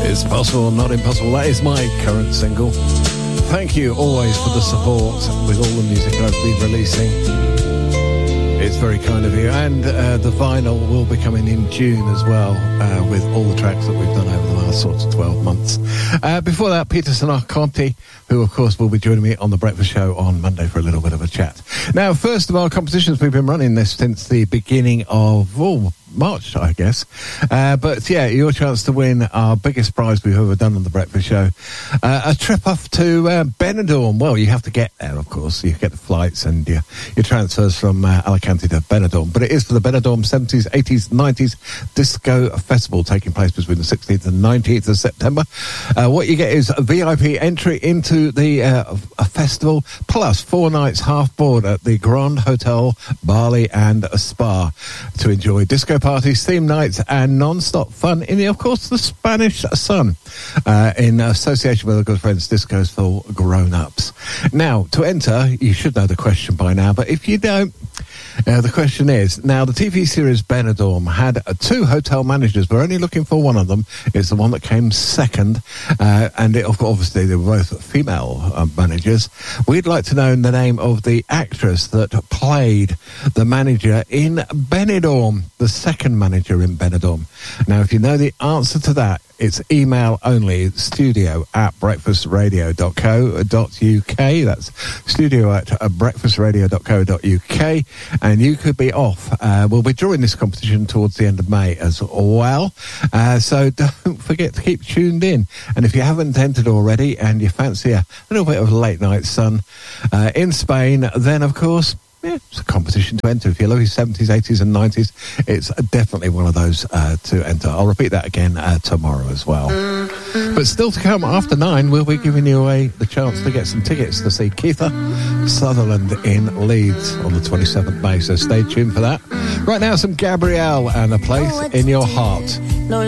It's possible, not impossible. That is my current single. Thank you always for the support with all the music I've been releasing. It's very kind of you. And the vinyl will be coming in June as well, with all the tracks that we've done over the last sort of 12 months. Before that, Peter Sinarconti, who of course will be joining me on The Breakfast Show on Monday for a little bit of a chat. Now, first of our competitions, we've been running this since the beginning of March, I guess. But yeah, your chance to win our biggest prize we've ever done on The Breakfast Show. A trip off to Benidorm. Well, you have to get there, of course. You get the flights and your transfers from Alicante to Benidorm. But it is for the Benidorm 70s, 80s, 90s Disco Festival taking place between the 16th and 19th of September. What you get is a VIP entry into the a festival, plus 4 nights half board at the Grand Hotel Bali and Spa to enjoy disco parties, theme nights and non-stop fun in the, of course, the Spanish sun, in association with our good friends Discos for Grown-Ups. Now, to enter, you should know the question by now, but if you don't, the question is, now the TV series Benidorm had 2 hotel managers. We're only looking for one of them. It's the one that came second, and obviously they were both female managers. We'd like to know the name of the actress that played the manager in Benidorm, the second manager in Benidorm. Now, if you know the answer to that, it's email only, studio@breakfastradio.co.uk. That's studio@breakfastradio.co.uk. And you could be off. We'll be drawing this competition towards the end of May as well. So don't forget to keep tuned in. And if you haven't entered already and you fancy a little bit of late night sun in Spain, then of course, yeah, it's a competition to enter. If you love your 70s, 80s and 90s, it's definitely one of those to enter. I'll repeat that again tomorrow as well. But still to come, after 9, we'll be giving you away the chance to get some tickets to see Keitha Sutherland in Leeds on the 27th of May. So stay tuned for that. Right now, some Gabrielle and A Place in Your Heart.